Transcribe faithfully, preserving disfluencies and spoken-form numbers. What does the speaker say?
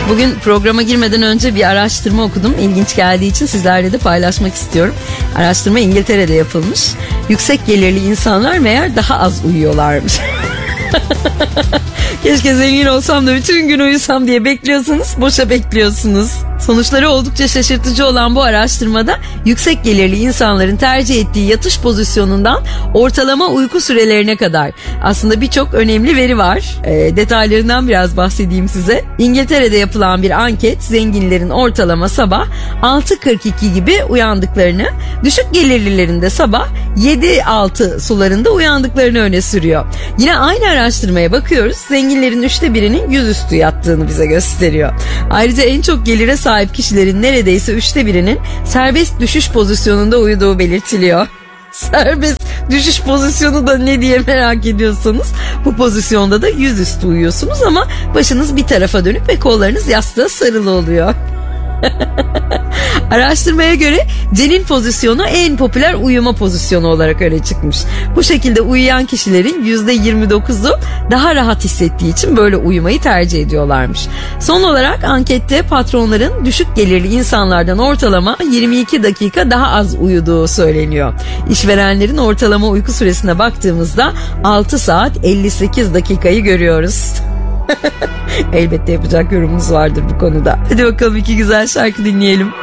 Bugün programa girmeden önce bir araştırma okudum. İlginç geldiği için sizlerle de paylaşmak istiyorum. Araştırma İngiltere'de yapılmış. Yüksek gelirli insanlar meğer daha az uyuyorlarmış. Keşke zengin olsam da bütün gün uyusam diye bekliyorsunuz. Boşa bekliyorsunuz. Sonuçları oldukça şaşırtıcı olan bu araştırmada yüksek gelirli insanların tercih ettiği yatış pozisyonundan ortalama uyku sürelerine kadar aslında birçok önemli veri var. E, detaylarından biraz bahsedeyim size. İngiltere'de yapılan bir anket zenginlerin ortalama sabah altı kırk iki gibi uyandıklarını, düşük gelirlilerin de sabah yedi altı sularında uyandıklarını öne sürüyor. Yine aynı araştırmaya bakıyoruz. Zenginlerin üçte birinin yüzüstü yattığını bize gösteriyor. Ayrıca en çok gelire sahip kişilerin neredeyse üçte birinin serbest düşüş pozisyonunda uyuduğu belirtiliyor. Serbest düşüş pozisyonu da ne diye merak ediyorsanız, bu pozisyonda da yüzüstü uyuyorsunuz ama başınız bir tarafa dönük ve kollarınız yastığa sarılı oluyor. Araştırmaya göre cenin pozisyonu en popüler uyuma pozisyonu olarak öne çıkmış. Bu şekilde uyuyan kişilerin yüzde yirmi dokuzu daha rahat hissettiği için böyle uyumayı tercih ediyorlarmış. Son olarak ankette patronların düşük gelirli insanlardan ortalama yirmi iki dakika daha az uyuduğu söyleniyor. İşverenlerin ortalama uyku süresine baktığımızda altı saat elli sekiz dakikayı görüyoruz. Elbette yapacak yorumumuz vardır bu konuda. Hadi bakalım iki güzel şarkı dinleyelim.